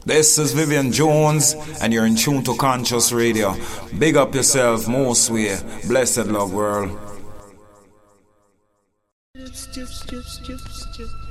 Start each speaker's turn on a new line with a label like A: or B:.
A: This is Vivian Jones, and you're in tune to Conscious Radio. Big up yourself, most way. Blessed love, world.